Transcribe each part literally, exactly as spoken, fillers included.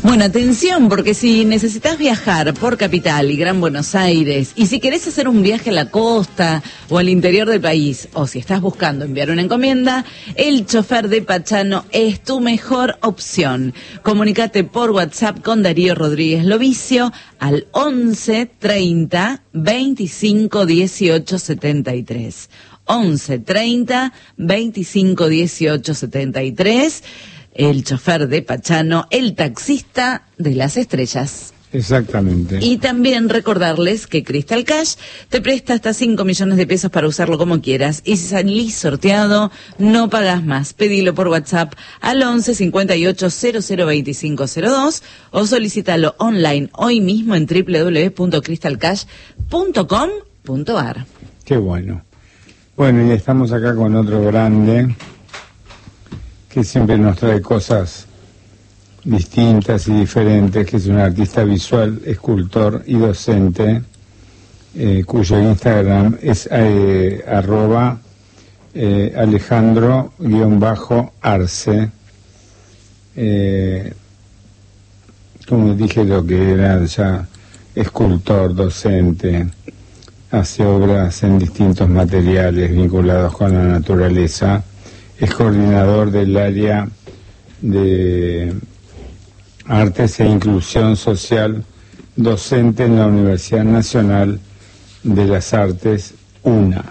Bueno, atención, porque si necesitas viajar por Capital y Gran Buenos Aires, y si querés hacer un viaje a la costa o al interior del país, o si estás buscando enviar una encomienda, el chofer de Pachano es tu mejor opción. Comunicate por WhatsApp con Darío Rodríguez Lovicio al once treinta veinticinco dieciocho setenta y tres. once treinta veinticinco dieciocho setenta y tres. El chofer de Pachano, el taxista de las estrellas. Exactamente. Y también recordarles que Crystal Cash te presta hasta cinco millones de pesos para usarlo como quieras. Y si salís sorteado, no pagás más. Pedilo por WhatsApp al once cincuenta y ocho cero cero veinticinco cero dos o solicítalo online hoy mismo en doble u doble u doble u punto crystal cash punto com punto a r. Qué bueno. Bueno, y estamos acá con otro grande que siempre nos trae cosas distintas y diferentes, que es un artista visual, escultor y docente, eh, cuyo Instagram es eh, arroba eh, Alejandro-Arce. Eh, como dije, lo que era ya escultor, docente, hace obras en distintos materiales vinculados con la naturaleza. Es coordinador del área de Artes e Inclusión Social, docente en la Universidad Nacional de las Artes, UNA,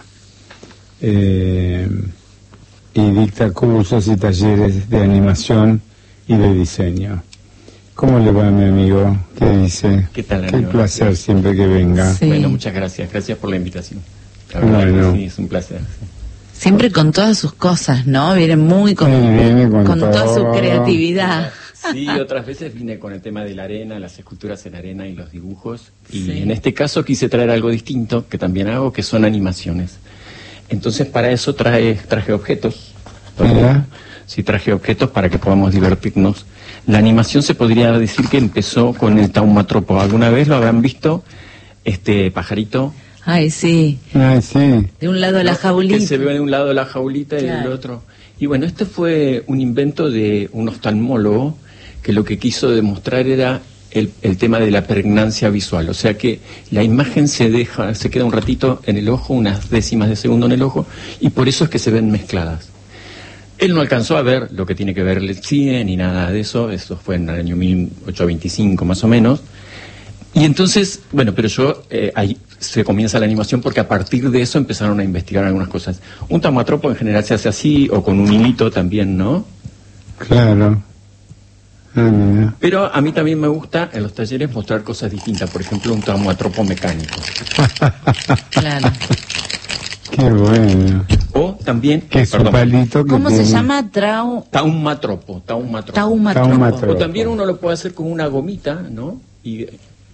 eh, y dicta cursos y talleres de animación y de diseño. ¿Cómo le va, mi amigo? ¿Qué dice? ¿Qué tal, Qué amigo? placer siempre que venga. Sí. Bueno, muchas gracias. Gracias por la invitación. La verdad Bueno. que sí, es un placer. Sí. Siempre con todas sus cosas, ¿no? Viene muy con, Sí, viene con con toda su todo. creatividad. Sí, otras veces vine con el tema de la arena, las esculturas en arena y los dibujos. Y Sí. en este caso quise traer algo distinto, que también hago, que son animaciones. Entonces, para eso trae, traje objetos. Mira. Sí, traje objetos para que podamos divertirnos. La animación se podría decir que empezó con el taumatropo. ¿Alguna vez lo habrán visto? Este pajarito. Ay, sí. Ay, sí. De un lado la ¿no? jaulita. Que se ve de un lado la jaulita y Claro. del otro. Y bueno, este fue un invento de un oftalmólogo que lo que quiso demostrar era el, el tema de la pregnancia visual. O sea que la imagen se deja, se queda un ratito en el ojo, unas décimas de segundo en el ojo, y por eso es que se ven mezcladas. Él no alcanzó a ver lo que tiene que ver el cine ni nada de eso, eso fue en el año mil ochocientos veinticinco más o menos. Y entonces, bueno, pero yo, eh, ahí se comienza la animación porque a partir de eso empezaron a investigar algunas cosas. Un taumatropo en general se hace así, o con un hilito también, ¿no? Claro. Ah, mira. Pero a mí también me gusta en los talleres mostrar cosas distintas, por ejemplo, un taumatropo mecánico. Claro. Qué bueno. O también, Que es un perdón, palito que ¿Cómo se tiene- llama? Trau... taumatropo, taumatropo. Taumatropo. Taumatropo. O también uno lo puede hacer con una gomita, ¿no? Y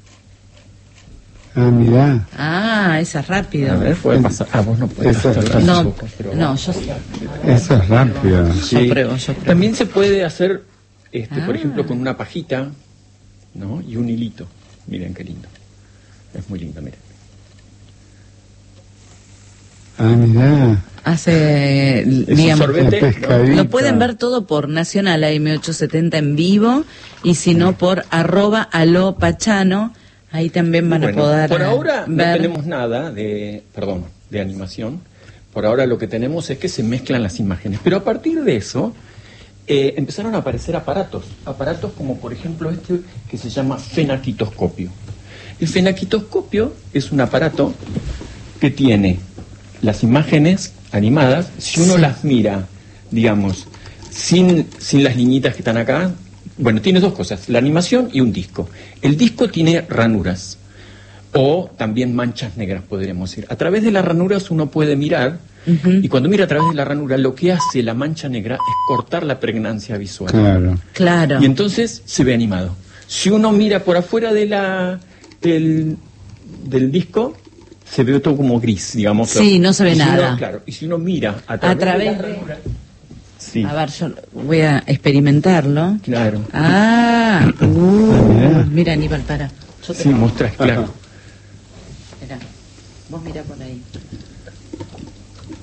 Ah, mira. Ah, esa es rápido. a ver, puede pasar. Ah, vos no podés. Eso es- hacer No, tampoco, pero- no, yo, Eso es rápido. Sí. yo pruebo, yo pruebo. También se puede hacer, este, por Ah. ejemplo, con una pajita, ¿no? Y un hilito. Miren qué lindo. Es muy lindo, miren. Ah, mira. Hace, un digamos, sorbete. El pescadito. lo pueden ver todo por Nacional A M ochocientos setenta en vivo y si no por arroba alo pachano, ahí también van Bueno, a poder por ahora no ver. tenemos nada de, perdón, de animación. Por ahora lo que tenemos es que se mezclan las imágenes. Pero a partir de eso eh, empezaron a aparecer aparatos. Aparatos como por ejemplo este que se llama fenaquitoscopio. El fenaquitoscopio es un aparato que tiene las imágenes animadas. Si uno Sí. las mira, digamos, sin, sin las liñitas que están acá, bueno, tiene dos cosas, la animación y un disco. El disco tiene ranuras o también manchas negras, podríamos decir. A través de las ranuras uno puede mirar, Ujú. y cuando mira a través de la ranura, lo que hace la mancha negra es cortar la pregnancia visual. Claro. Claro. Y entonces se ve animado. Si uno mira por afuera de la del, del disco, se ve todo como gris, digamos. Sí, no se ve Y si uno- nada. claro, y si uno mira a través, través de, de- la ranura, sí, A ver, yo voy a experimentarlo. claro. Ah, uh, mira. mira Aníbal, para. Yo te Sí, mostras, claro. Mirá, vos mirá por ahí.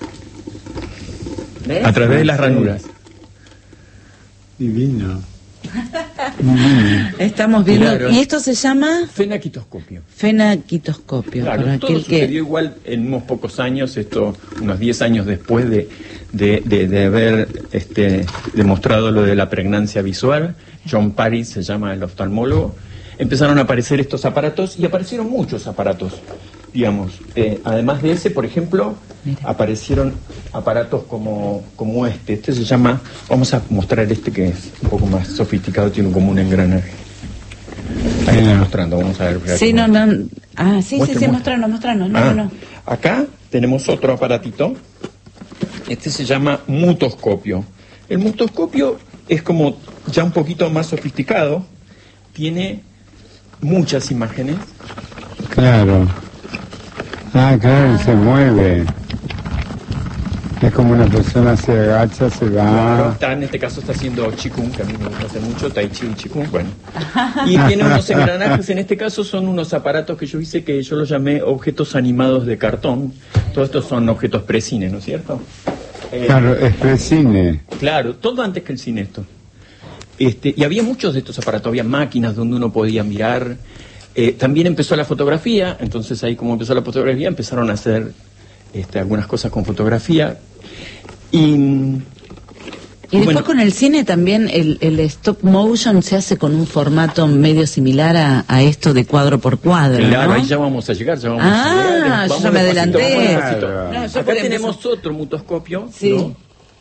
¿Ves? A través de las ranuras. Divino. Estamos viendo. Claro. ¿Y esto se llama? Fenaquitoscopio. Fenaquitoscopio. Claro, para todo aquel sucedió que... igual en unos pocos años, esto unos diez años después de, de, de, de haber este, demostrado lo de la pregnancia visual. John Parry se llama el oftalmólogo. Empezaron a aparecer estos aparatos y aparecieron muchos aparatos, digamos. Eh, además de ese, por ejemplo, Mira. aparecieron aparatos como, como este. Este se llama, vamos a mostrar este que es un poco más sofisticado, tiene como un engranaje. Ahí está mostrando, vamos a ver. Sí, no, no. Ah, sí, muestre, sí, sí, muestre. mostrando, mostrando. No, ah, no, no. Acá tenemos otro aparatito. Este se llama mutoscopio. El mutoscopio es como ya un poquito más sofisticado. Tiene muchas imágenes. Claro. Ah, claro, se mueve. Es como una persona se agacha, se va. Claro, está, en este caso está haciendo Qigong, que a mí me gusta hacer mucho, Tai Chi y Qigong, bueno. Y tiene unos engranajes, en este caso son unos aparatos que yo hice que yo los llamé objetos animados de cartón. Todos estos son objetos pre-cine, ¿no es cierto? Eh, claro, es pre-cine. Claro, todo antes que el cine esto. Este, y había muchos de estos aparatos, había máquinas donde uno podía mirar. Eh, también empezó la fotografía, entonces ahí como empezó la fotografía empezaron a hacer este, algunas cosas con fotografía. Y, y después bueno, con el cine también el, el stop motion se hace con un formato medio similar a, a esto de cuadro por cuadro, claro, ¿no? ahí ya vamos a llegar, ya vamos Ah, a llegar. yo Vamos ya me despacito, adelanté. vamos despacito. Claro. No, yo Acá podía tenemos empezar. otro mutoscopio, Sí. ¿no?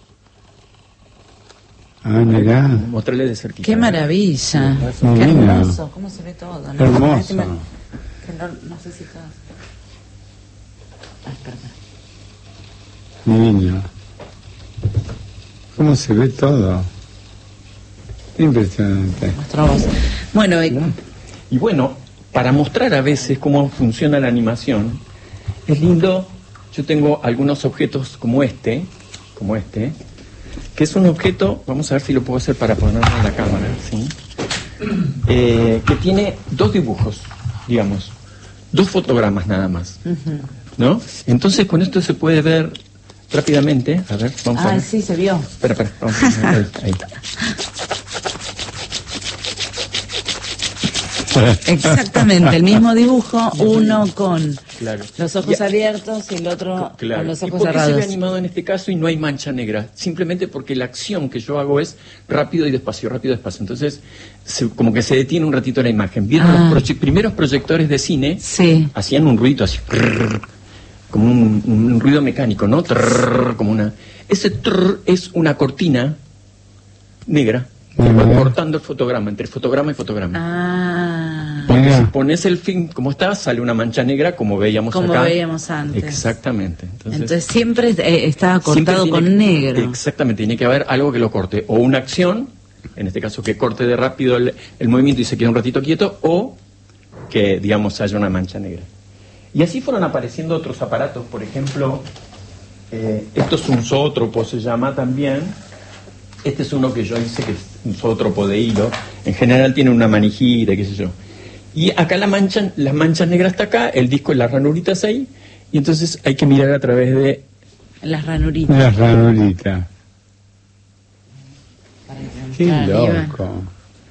Ah, mirá. Mostrarle de cerquita. Qué maravilla. Qué Divino. hermoso. ¿Cómo se ve todo? ¿no? Hermoso. Que no, no sé si todo. Ay, perdón. Divino. ¿Cómo se ve todo? Impresionante. Muestra vos. Bueno, y- Y bueno, para mostrar a veces cómo funciona la animación, es lindo, yo tengo algunos objetos como este, como este, que es un objeto, vamos a ver si lo puedo hacer para ponerlo en la cámara, ¿sí? Eh, que tiene dos dibujos, digamos, dos fotogramas nada más, ¿no? Entonces con esto se puede ver rápidamente, a ver, vamos a ah, ver. sí, se vio. Espera, espera, vamos a ver, ahí, ahí. Exactamente, el mismo dibujo, uno con Claro. los ojos Ya. abiertos y el otro Claro. con los ¿Y ojos por qué se cerrados. ve animado en este caso y no hay mancha negra? Simplemente porque la acción que yo hago es rápido y despacio, rápido y despacio. Entonces, se- como que se detiene un ratito la imagen. ¿Vieron Ah. los proye- primeros proyectores de cine? Sí. Hacían un ruido así, trrr, como un, un ruido mecánico, ¿no? Trrr, como una... Ese trrr es una cortina negra que va Ujú. cortando el fotograma, entre fotograma y fotograma. Ah, Porque Mira. si pones el film como está, sale una mancha negra como veíamos como acá. veíamos antes. Exactamente. Entonces, Entonces siempre eh, estaba siempre cortado tiene con que- negro. Exactamente, tiene que haber algo que lo corte. O una acción, en este caso que corte de rápido el, el movimiento y se quede un ratito quieto, o que, digamos, haya una mancha negra. Y así fueron apareciendo otros aparatos, por ejemplo, eh, esto es un zoótropo, se llama también. Este es uno que yo hice, que es un zoótropo de hilo. En general tiene una manijita, qué sé yo. Y acá la mancha, las manchas negras está acá, el disco y las ranuritas ahí, y entonces hay que mirar a través de... Las ranuritas. Las ranuritas. Qué Arriba. loco.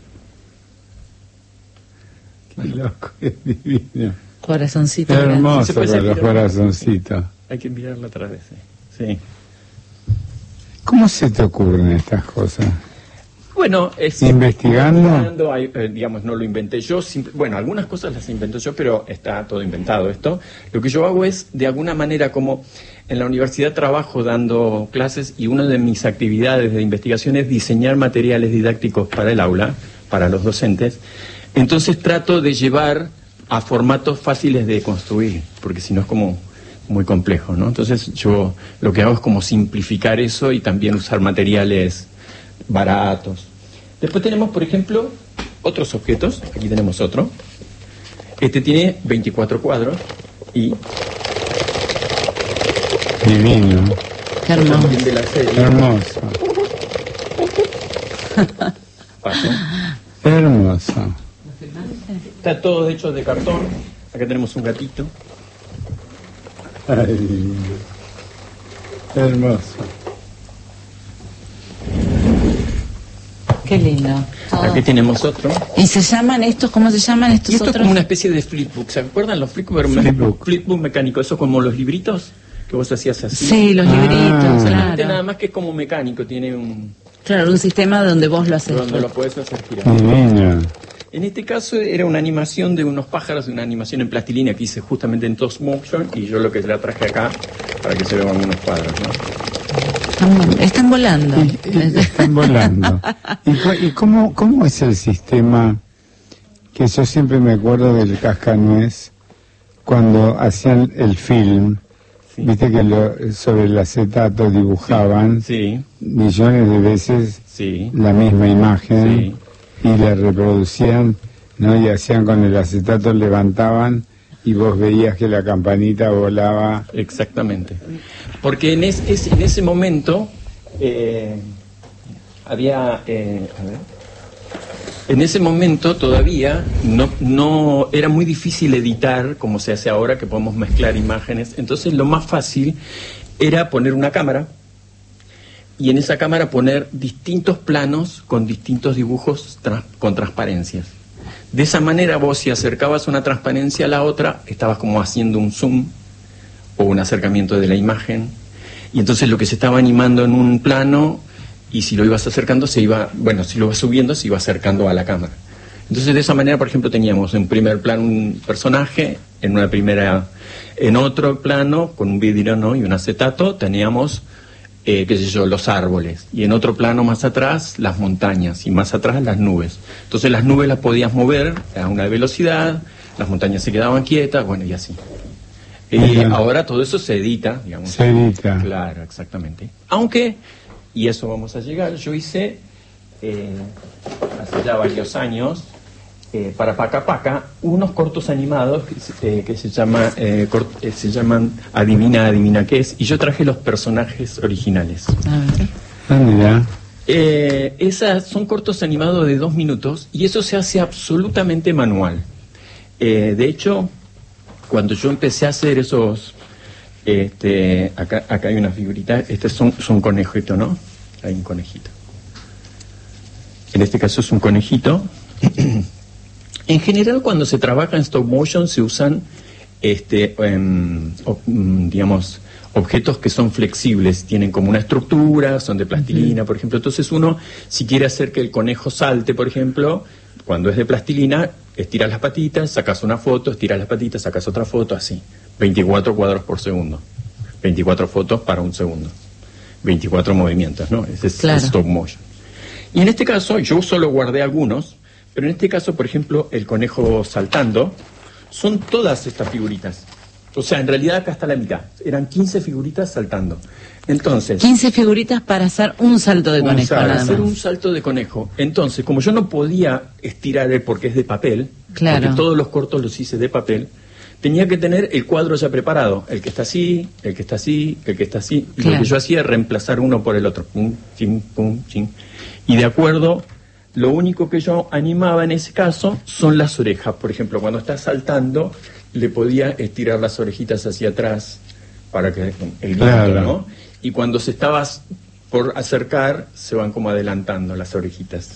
Qué loco, es divino. Corazoncito. Qué grande. hermoso Se puede con los servir, ¿no? corazoncitos. Hay que mirarlo a través, sí. Sí. ¿Cómo se te ocurren estas cosas? Bueno, es... ¿Investigando? investigando, hay, eh, digamos, no lo inventé yo. simple- bueno, algunas cosas las invento yo, pero está todo inventado esto. Lo que yo hago es, de alguna manera, como en la universidad trabajo dando clases y una de mis actividades de investigación es diseñar materiales didácticos para el aula, para los docentes. Entonces trato de llevar a formatos fáciles de construir, porque si no es como muy complejo, ¿no? Entonces yo lo que hago es como simplificar eso y también usar materiales baratos. Después tenemos, por ejemplo, otros objetos. Aquí tenemos otro. Este tiene veinticuatro cuadros y Divino. Qué hermoso. también de la serie. Hermoso. Paso. Hermoso. Está todo hecho de cartón. Acá tenemos un gatito. Ay, divino. Hermoso. Qué lindo. Todo. Aquí tenemos otro. ¿Y se llaman estos, cómo se llaman estos Y esto otros? es como una especie de flipbook. ¿Se acuerdan los flipbook? Flipbook. Flipbook mecánico, eso como los libritos que vos hacías así. Sí, los Ah. libritos, Solamente claro. nada más que es como mecánico, tiene un... Claro, un sistema donde vos lo haces. donde lo puedes hacer girar. Divino. En este caso era una animación de unos pájaros, una animación en plastilina que hice justamente en Toast Motion, y yo lo que la traje acá para que se vean algunos cuadros, ¿no? Están, están volando. Y- y están volando. ¿Y, cu- y cómo, cómo es el sistema? Que yo siempre me acuerdo del Cascanuez, cuando hacían el film, Sí. viste que lo- sobre el acetato dibujaban Sí, millones de veces sí, la misma imagen sí. y la reproducían, ¿no? Y hacían con el acetato, levantaban y vos veías que la campanita volaba. Exactamente. Porque en, es- es- en ese momento eh, había... eh, a ver. En ese momento todavía no, no era muy difícil editar como se hace ahora, que podemos mezclar imágenes. Entonces lo más fácil era poner una cámara y en esa cámara poner distintos planos con distintos dibujos tras- con transparencias. De esa manera vos, si acercabas una transparencia a la otra, estabas como haciendo un zoom o un acercamiento de la imagen, y entonces lo que se estaba animando en un plano, y si lo ibas acercando se iba, bueno, si lo ibas subiendo se iba acercando a la cámara. Entonces de esa manera, por ejemplo, teníamos en primer plano un personaje, en una primera, en otro plano con un vidrio, ¿no?, y un acetato teníamos eh, qué sé yo, los árboles, y en otro plano más atrás las montañas, y más atrás las nubes. Entonces las nubes las podías mover a una velocidad, las montañas se quedaban quietas, bueno, y así. Y Bien. ahora todo eso se edita, digamos. Se edita. Claro, exactamente. Aunque, y eso vamos a llegar, yo hice, eh, hace ya varios años, eh, para Paca Paca, unos cortos animados que, se- eh, que se, llama, eh, cort- eh, se llaman Adivina, Adivina qué es, y yo traje los personajes originales. A ver. Ah, mira. Eh, esas son cortos animados de dos minutos y eso se hace absolutamente manual. Eh, de hecho, cuando yo empecé a hacer esos, este, acá, acá hay una figurita, este es un, es un conejito, ¿no? Hay un conejito. En este caso es un conejito. En general, cuando se trabaja en stop motion se usan, este, em, o- mm, digamos, objetos que son flexibles, tienen como una estructura, son de plastilina, por ejemplo. Entonces uno, si quiere hacer que el conejo salte, por ejemplo, cuando es de plastilina, estiras las patitas, sacas una foto, estiras las patitas, sacas otra foto, así. veinticuatro cuadros por segundo. veinticuatro fotos para un segundo. veinticuatro movimientos, ¿no? Ese es Claro. stop motion. Y en este caso, yo solo guardé algunos, pero en este caso, por ejemplo, el conejo saltando, son todas estas figuritas. O sea, en realidad acá está la mitad. Eran quince figuritas saltando. Entonces, quince figuritas para hacer un salto de un conejo, salto, nada hacer más. un salto de conejo. Entonces, como yo no podía estirar el porque es de papel, Claro. porque todos los cortos los hice de papel, tenía que tener el cuadro ya preparado. El que está así, el que está así, el que está así. Y Claro. lo que yo hacía es reemplazar uno por el otro. Pum, chim, pum, chim. Y de acuerdo, lo único que yo animaba en ese caso son las orejas. Por ejemplo, cuando está saltando, le podía estirar las orejitas hacia atrás para que el viento, Claro. ¿no? Y cuando se estaba por acercar, se van como adelantando las orejitas.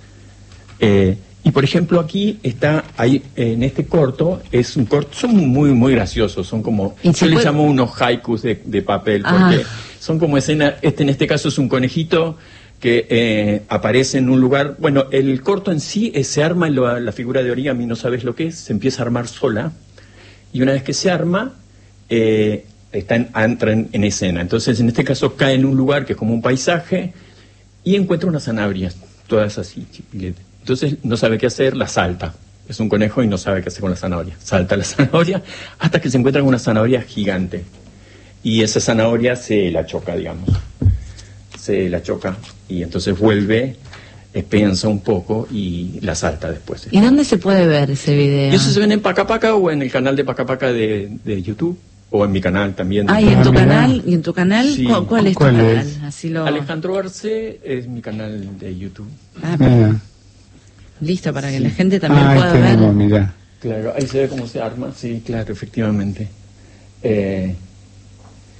Eh, y por ejemplo aquí está, ahí en este corto, es un corto, son muy, muy graciosos, son como, ¿Y se yo les puede- llamo unos haikus de, de papel, Ah. porque son como escena, este en este caso es un conejito que eh, aparece en un lugar, bueno, el corto en sí eh, se arma en lo- la figura de origami, no sabes lo que es, se empieza a armar sola, y una vez que se arma, eh, está en, entra en, en escena. Entonces, en este caso, cae en un lugar que es como un paisaje y encuentra unas zanahorias, todas así, chipilete. Entonces, no sabe qué hacer, la salta. Es un conejo y no sabe qué hacer con la zanahoria. Salta la zanahoria hasta que se encuentra con una zanahoria gigante. Y esa zanahoria se la choca, digamos. Se la choca y entonces vuelve, eh, piensa un poco y la salta después. ¿Y dónde se puede ver ese video? Y eso se ven en Paca Paca o en el canal de Paca Paca de, de YouTube o en mi canal también. Ah, ¿y en tu Ah, mira. canal? ¿Y en tu canal? Sí. ¿Cuál, cuál es ¿Cuál tu canal? es? Así lo... Alejandro Arce es mi canal de YouTube. Ah, Mira. listo, para que la gente también Ah, ahí pueda tenemos, ver. mira. Claro, ahí se ve cómo se arma, sí, claro, efectivamente. Eh,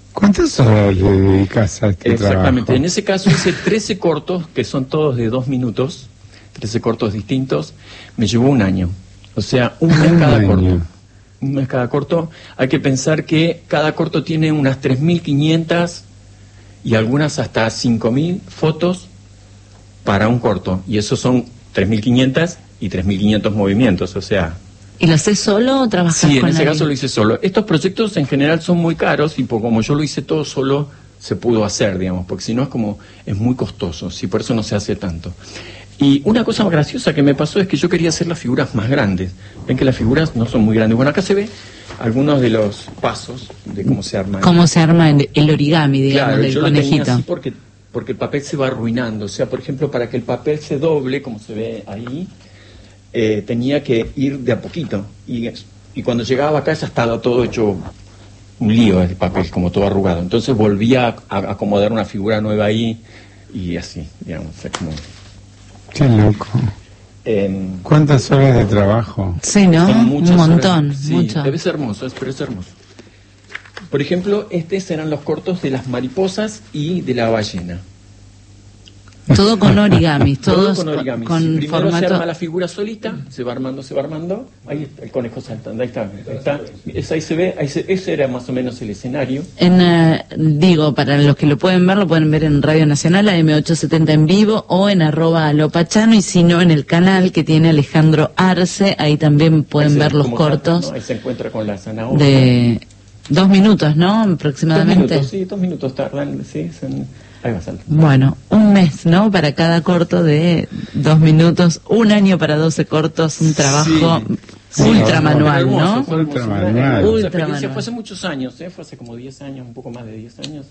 ¿Cuántas horas le dedicas a este Exactamente, trabajo? en ese caso hice trece cortos, que son todos de dos minutos, trece cortos distintos, me llevó un año, o sea, un mes Un cada año. corto. Un mes cada corto. Hay que pensar que cada corto tiene unas tres mil quinientas y algunas hasta cinco mil fotos para un corto, y esos son tres mil quinientas y tres mil quinientos movimientos, o sea... ¿Y lo haces solo o trabajas Sí, en con ese alguien? caso lo hice solo. Estos proyectos en general son muy caros y por, como yo lo hice todo solo, se pudo hacer, digamos, porque si no es como, es muy costoso, sí, por eso no se hace tanto. Y una cosa graciosa que me pasó es que yo quería hacer las figuras más grandes. Ven que las figuras no son muy grandes. Bueno, acá se ve algunos de los pasos de cómo se arma. ¿Cómo se arma el, el origami, digamos, Claro, del yo lo tenía conejito? así porque, porque el papel se va arruinando. O sea, por ejemplo, para que el papel se doble, como se ve ahí, eh, tenía que ir de a poquito. Y, y cuando llegaba acá ya estaba todo hecho un lío el papel, como todo arrugado. Entonces volvía a, a acomodar una figura nueva ahí y así, digamos. O sea, como, Qué loco. eh, ¿Cuántas horas de trabajo? Sí, ¿no? Son muchas Un montón, horas. Sí, mucho. debe ser hermoso, es- pero es hermoso. Por ejemplo, estos eran los cortos de las mariposas y de la ballena. Todo con origamis, todos con origami. con Sí, primero se formato... arma la figura solita, se va armando, se va armando. Ahí está el conejo saltando, ahí está. Ahí, está. Es- ahí se ve, ahí se- ese era más o menos el escenario. En, eh, digo, para los que lo pueden ver, lo pueden ver en Radio Nacional, A M ochocientos setenta en vivo, o en arroba alopachano, y si no, en el canal que tiene Alejandro Arce, ahí también pueden Ahí se ver ve los cómo cortos salta, ¿no? Ahí se encuentra con la zanahoria. de dos minutos, ¿no? Dos Aproximadamente. minutos, sí, dos minutos tardan, sí, son- ahí va saltando. Bueno, un mes, ¿no? Para cada corto de dos minutos, un año para doce cortos, un trabajo Sí, ultra sí, manual, fue hermoso, ¿no? fue hermoso. Ultra Una- manual. una hermosa Ultra experiencia. manual. Fue hace muchos años, ¿eh? Fue hace como diez años, un poco más de diez años.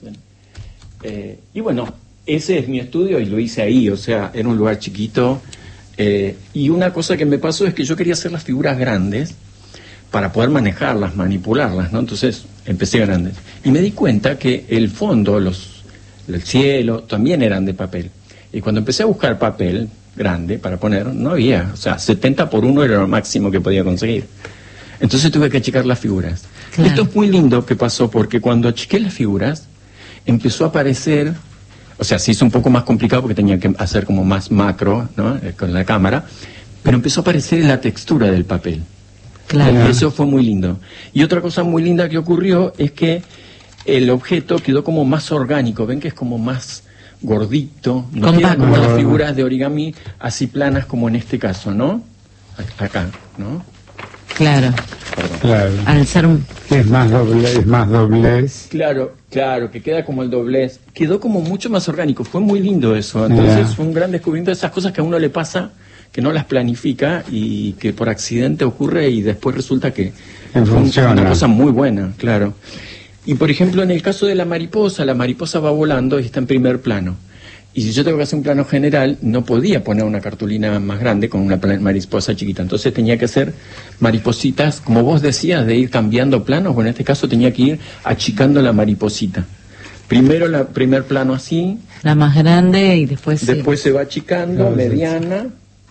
Eh, y bueno, ese es mi estudio y lo hice ahí, o sea, era un lugar chiquito. Eh, y una cosa que me pasó es que yo quería hacer las figuras grandes para poder manejarlas, manipularlas, ¿no? Entonces empecé grandes. Y me di cuenta que el fondo, los, el cielo, también eran de papel. Y cuando empecé a buscar papel grande para poner, no había. O sea, setenta por uno era lo máximo que podía conseguir. Entonces tuve que achicar las figuras. Claro. Esto es muy lindo que pasó porque cuando achiqué las figuras, empezó a aparecer, o sea, se hizo un poco más complicado porque tenía que hacer como más macro, ¿no? Eh, con la cámara, pero empezó a aparecer la textura del papel. Claro. Eso fue muy lindo. Y otra cosa muy linda que ocurrió es que el objeto quedó como más orgánico. Ven que es como más gordito. No queda Compacto. como las figuras de origami así planas como en este caso, ¿no? Acá, ¿no? Claro. Perdón. Claro. Al ser un... Es más doble, es más doblez. Claro, claro, que queda como el doblez. Quedó como mucho más orgánico. Fue muy lindo eso. Entonces Ya. fue un gran descubrimiento de esas cosas que a uno le pasa, que no las planifica y que por accidente ocurre y después resulta que Que fue un- funciona. una cosa muy buena, claro. Y por ejemplo, en el caso de la mariposa, la mariposa va volando y está en primer plano. Y si yo tengo que hacer un plano general, no podía poner una cartulina más grande con una pla- mariposa chiquita. Entonces tenía que hacer maripositas, como vos decías, de ir cambiando planos. Bueno, en este caso tenía que ir achicando la mariposita. Primero el primer plano así, La más grande y después... sí. después se va achicando, Claro, sí. mediana,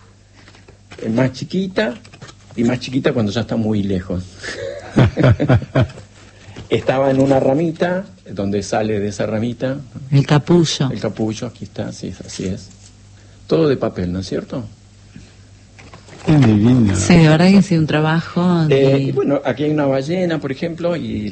eh, más chiquita, y más chiquita cuando ya está muy lejos. Estaba en una ramita, donde sale de esa ramita El capullo. el capullo, aquí está, sí, así es. Todo de papel, ¿no es cierto? Qué divino. Sí, de verdad que sí, un trabajo... Eh, de- y bueno, aquí hay una ballena, por ejemplo, y